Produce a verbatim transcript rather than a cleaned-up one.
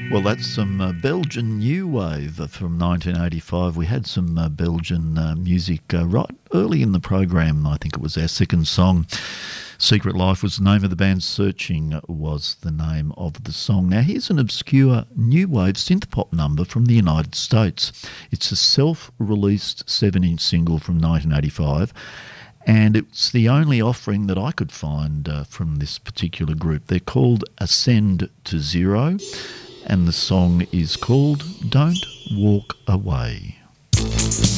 Well, that's some uh, Belgian new wave from nineteen eighty-five. We had some uh, Belgian uh, music uh, right early in the program. I think it was our second song. Secret Life was the name of the band. Searching was the name of the song. Now, here's an obscure new wave synth pop number from the United States. It's a self-released seven-inch single from nineteen eighty-five. And it's the only offering that I could find uh, from this particular group. They're called Ascend to Zero, and the song is called Don't Walk Away.